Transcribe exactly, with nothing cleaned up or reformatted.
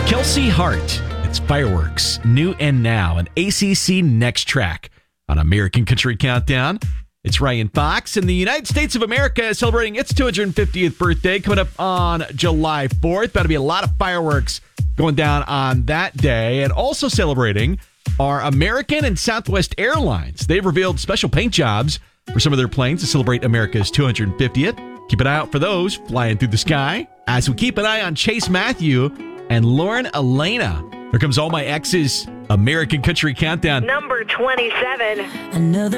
Kelsey Hart. It's Fireworks, New and Now, an A C C Next Track on American Country Countdown. It's Ryan Fox, and the United States of America is celebrating its two hundred fiftieth birthday coming up on July fourth. That'll be a lot of fireworks going down on that day. And also celebrating are American and Southwest Airlines. They've revealed special paint jobs for some of their planes to celebrate America's two hundred fiftieth. Keep an eye out for those flying through the sky as we keep an eye on Chase Matthew and Lauren Elena. Here comes All My Exes, American Country Countdown. Number twenty-seven. Another